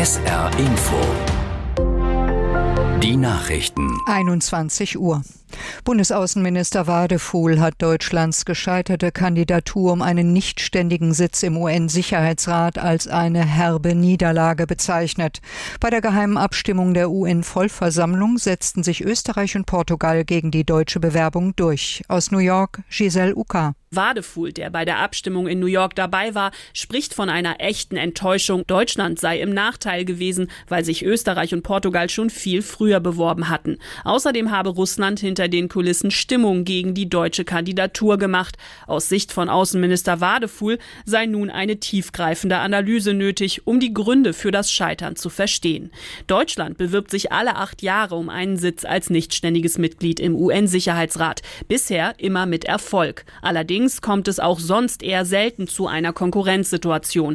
SR Info. Die Nachrichten. 21 Uhr. Bundesaußenminister Wadefuhl hat Deutschlands gescheiterte Kandidatur um einen nichtständigen Sitz im UN-Sicherheitsrat als eine herbe Niederlage bezeichnet. Bei der geheimen Abstimmung der UN-Vollversammlung setzten sich Österreich und Portugal gegen die deutsche Bewerbung durch. Aus New York, Giselle Uka. Wadefuhl, der bei der Abstimmung in New York dabei war, spricht von einer echten Enttäuschung. Deutschland sei im Nachteil gewesen, weil sich Österreich und Portugal schon viel früher beworben hatten. Außerdem habe Russland hinter den Kulissen Stimmung gegen die deutsche Kandidatur gemacht. Aus Sicht von Außenminister Wadefuhl sei nun eine tiefgreifende Analyse nötig, um die Gründe für das Scheitern zu verstehen. Deutschland bewirbt sich alle 8 Jahre um einen Sitz als nichtständiges Mitglied im UN-Sicherheitsrat. Bisher immer mit Erfolg. Allerdings kommt es auch sonst eher selten zu einer Konkurrenzsituation.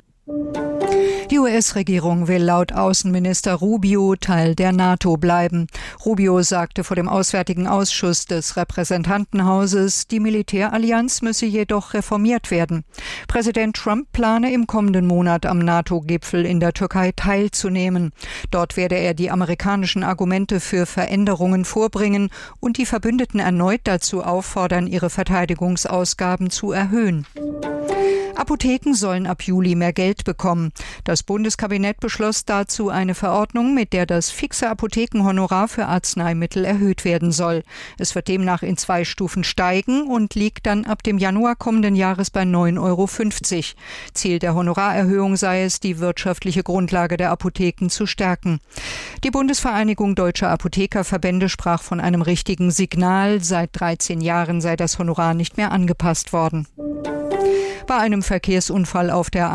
Die US-Regierung will laut Außenminister Rubio Teil der NATO bleiben. Rubio sagte vor dem Auswärtigen Ausschuss des Repräsentantenhauses, die Militärallianz müsse jedoch reformiert werden. Präsident Trump plane im kommenden Monat am NATO-Gipfel in der Türkei teilzunehmen. Dort werde er die amerikanischen Argumente für Veränderungen vorbringen und die Verbündeten erneut dazu auffordern, ihre Verteidigungsausgaben zu erhöhen. Apotheken sollen ab Juli mehr Geld bekommen. Das Bundeskabinett beschloss dazu eine Verordnung, mit der das fixe Apothekenhonorar für Arzneimittel erhöht werden soll. Es wird demnach in 2 Stufen steigen und liegt dann ab dem Januar kommenden Jahres bei 9,50 €. Ziel der Honorarerhöhung sei es, die wirtschaftliche Grundlage der Apotheken zu stärken. Die Bundesvereinigung Deutscher Apothekerverbände sprach von einem richtigen Signal. Seit 13 Jahren sei das Honorar nicht mehr angepasst worden. Bei einem Verkehrsunfall auf der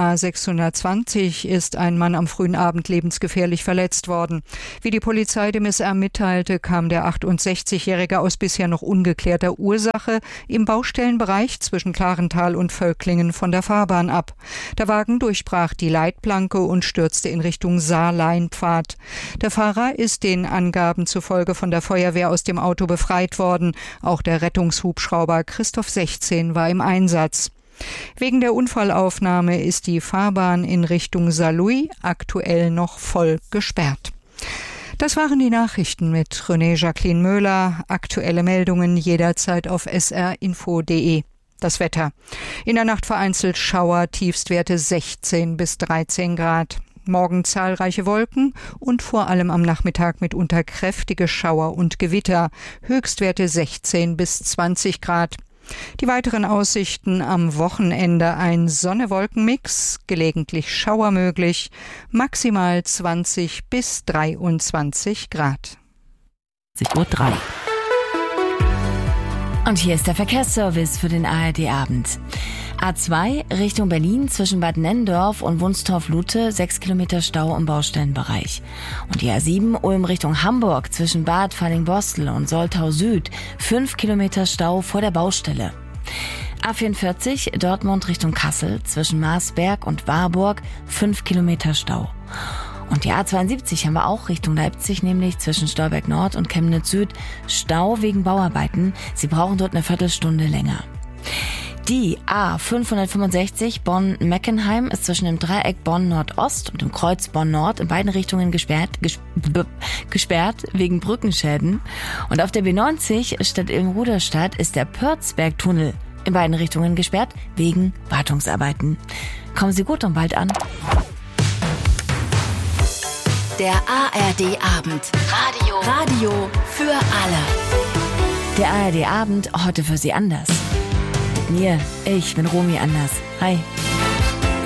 A620 ist ein Mann am frühen Abend lebensgefährlich verletzt worden. Wie die Polizei dem SR mitteilte, kam der 68-Jährige aus bisher noch ungeklärter Ursache im Baustellenbereich zwischen Klarental und Völklingen von der Fahrbahn ab. Der Wagen durchbrach die Leitplanke und stürzte in Richtung Saar-Leinpfad. Der Fahrer ist den Angaben zufolge von der Feuerwehr aus dem Auto befreit worden. Auch der Rettungshubschrauber Christoph 16 war im Einsatz. Wegen der Unfallaufnahme ist die Fahrbahn in Richtung Saarlouis aktuell noch voll gesperrt. Das waren die Nachrichten mit René Jacqueline Möhler. Aktuelle Meldungen jederzeit auf srinfo.de. Das Wetter. In der Nacht vereinzelt Schauer, Tiefstwerte 16 bis 13 Grad. Morgen zahlreiche Wolken und vor allem am Nachmittag mitunter kräftige Schauer und Gewitter. Höchstwerte 16 bis 20 Grad. Die weiteren Aussichten am Wochenende: ein Sonne-Wolken-Mix, gelegentlich Schauer möglich, maximal 20 bis 23 Grad. 10:03 Uhr. Und hier ist der Verkehrsservice für den ARD-Abend. A2 Richtung Berlin zwischen Bad Nenndorf und Wunstorf-Lute 6 Kilometer Stau im Baustellenbereich. Und die A7 Ulm Richtung Hamburg zwischen Bad Fallingbostel und Soltau Süd 5 Kilometer Stau vor der Baustelle. A44 Dortmund Richtung Kassel zwischen Marsberg und Warburg 5 Kilometer Stau. Und die A72 haben wir auch Richtung Leipzig, nämlich zwischen Stolberg Nord und Chemnitz Süd Stau wegen Bauarbeiten. Sie brauchen dort eine Viertelstunde länger. Die A565 Bonn-Meckenheim ist zwischen dem Dreieck Bonn-Nordost und dem Kreuz Bonn-Nord in beiden Richtungen gesperrt wegen Brückenschäden. Und auf der B90 statt im Ruderstadt ist der Pörzberg-Tunnel in beiden Richtungen gesperrt wegen Wartungsarbeiten. Kommen Sie gut und bald an. Der ARD-Abend. Radio für alle. Der ARD-Abend heute für Sie anders. Mir, ich bin Romy Anders. Hi.